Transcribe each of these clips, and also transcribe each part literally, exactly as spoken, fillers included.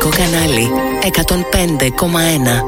Μουσικό κανάλι εκατόν πέντε κόμμα ένα.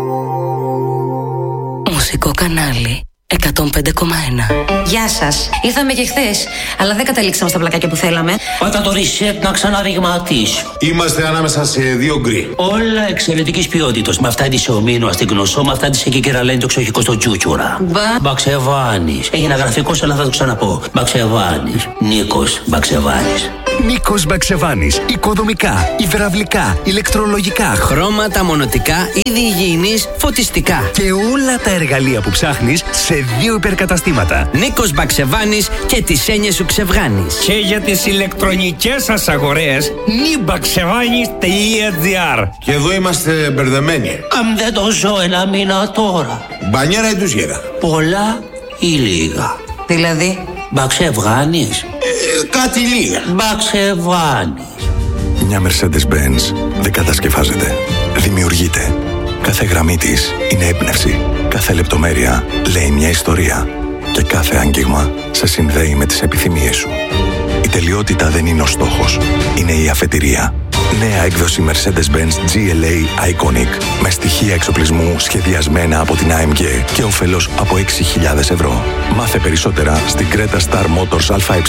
Μουσικό κανάλι εκατόν πέντε κόμμα ένα. Γεια σας. Ήρθαμε και χθες, αλλά δεν καταλήξαμε στα πλακάκια που θέλαμε. Πάτα το ρισέτ να ξαναριγματίσει. Είμαστε ανάμεσα σε δύο γκρι. Όλα εξαιρετικής ποιότητας. Με αυτά τη ομίνο στην γνωσό, με αυτά τη εκεί και λένε το ξοχικό στο τσούτσουρα. Μπα. Μπαξεβάνης. Έχει ένα γραφικό, αλλά θα το ξαναπώ. Μπαξεβάνης. Νίκος Μπαξεβάνης. Νίκος Μπαξεβάνης. Οικοδομικά, υδραυλικά, ηλεκτρολογικά, χρώματα, μονοτικά, είδη υγιεινής, φωτιστικά. Και όλα τα εργαλεία που ψάχνεις σε δύο υπερκαταστήματα. Νίκος Μπαξεβάνης και τις έννοιες σου ξεβγάνεις. Και για τις ηλεκτρονικές σας αγορές, νιμπαξεβάνης τελεία τζι άρ. Και εδώ είμαστε μπερδεμένοι. Αν δεν το ζω ένα μήνα τώρα. Μπανιέρα ή τουζιέρα? Πολλά ή λίγα? Δηλαδή? Μπαξεβάνης. Ε, κάτι λίγα. Μπαξεβάνης. Μια Mercedes-Benz δεν κατασκευάζεται, δημιουργείται. Κάθε γραμμή της είναι έμπνευση. Κάθε λεπτομέρεια λέει μια ιστορία. Και κάθε άγγιγμα σε συνδέει με τις επιθυμίες σου. Η τελειότητα δεν είναι ο στόχος, είναι η αφετηρία. Νέα έκδοση Mercedes-Benz τζι ελ έι Iconic με στοιχεία εξοπλισμού σχεδιασμένα από την έι εμ τζι και όφελος από έξι χιλιάδες ευρώ. Μάθε περισσότερα στην Creta Star Motors ΑΕ,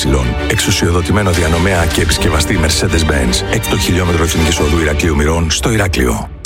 εξουσιοδοτημένο διανομέα και επισκευαστή Mercedes-Benz, έκτο χιλιόμετρο Εθνικής Οδού Ηρακλείου Μυρών στο Ηράκλειο.